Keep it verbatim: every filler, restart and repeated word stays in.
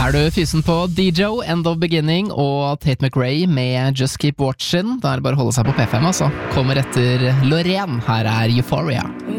Er du fysen på D J, End of Beginning og Tate McRae med Just Keep Watching? Da er det bare å holde seg på P fem, altså. Kommer etter Loreen. Her er Euphoria.